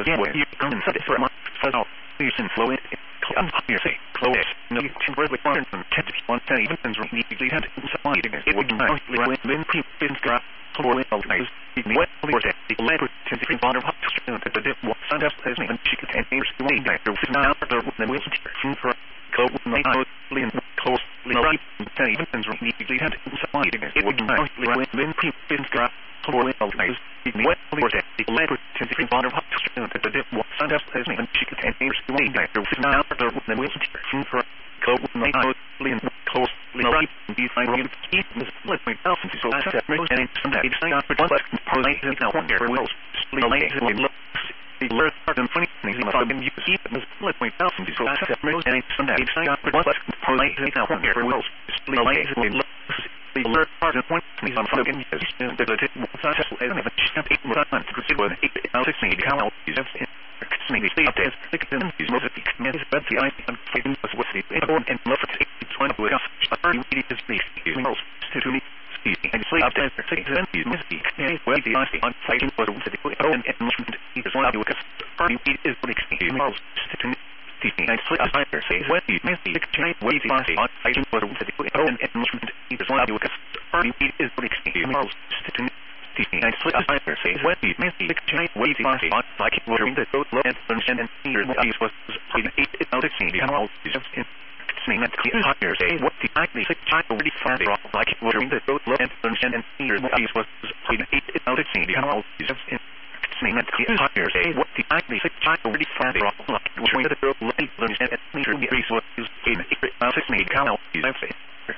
again where you come and set it for a month. So, you can flow it. You say, close. No, you can really learn from 10 to 1 10 even and immediately had inside against it would not when pre-bins grab for organize the wet or that the labor to the bottom of the stream that the dip was sent up as me and she could and airs away back there with now there with the wheels for go with my lean closely right and even and immediately had inside against it would not when pre-bins grab for organize the wet or that the labor to the bottom of the stream that the dip was sent up as me and she could and airs away back there with now there with the wheels for go with my lean closely right and be fine with the split myself into so that most and sometimes I got for one probably now one year will split look the learn part and funny things I can use it as split myself into so that most and sometimes I got for one probably now one year will split look the learn part and one things I'm fucking use the tip successful as if she can't take more time to consider what 8 how use it maybe stay up there and use most of the commands but the I am fighting was with the and love for it's one of the it is based most to me and sleep up there and use misty where the I on fighting for the and movement is one of the party is what experience most to me and sleep up there say what the misty where the I on fighting for the and movement is one of the party is what experience most to me and sleep up there say what the misty where the I on fighting for the and here the ice was 8 out of 16 and all is just in that clear higher say what the I already found it like it was the boat and here the ice was 8 out of 16 and all is just in that clear higher say what the I already found it like it was the boat and here the ice was 8 out of 16 and all is just in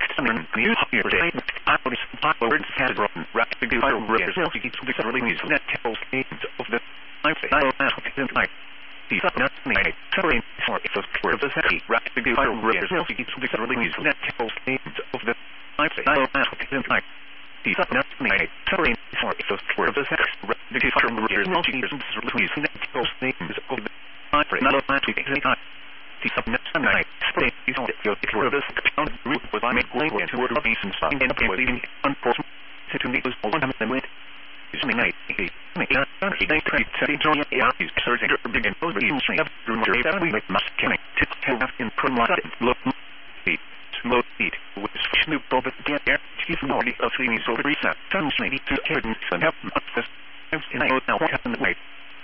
new higher say I already forward has broken rapid fire rares will keep the release net tells of the I say I don't like the not me sorry for it was for the city rapid fire rares will keep the release net tells of the I say I don't like the not me sorry for it was for the city rapid fire rares will keep the release net tells of the I say not the subnet night stay is on the for the pound group was I made global into order of decent stuff and up with even unfortunate to meet was all time and went is me night he they tried to join is surging big and over you stream through your 7 we must connect to have in promote look feet slow feet with Snoop Dogg get there chief naughty of things over reset comes maybe to curtain and have access and I now what happened night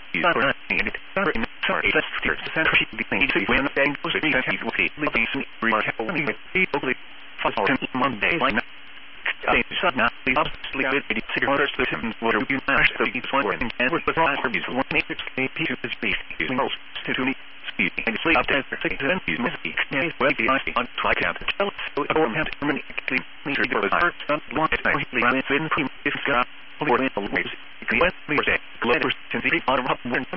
sorry, that's clear. The center sheet between two when the bank was a he's will be releasing remarkable people for Monday line. They shut now the obviously good cigarettes to him what you mash so he's one and with the last reviews one matrix a piece of space using most to me speed and sleep up there six and he's misty and well the I on try count tell so I don't have to permanently meter the first long time he ran in this guy for the waves. Let me say, letters to the bottom of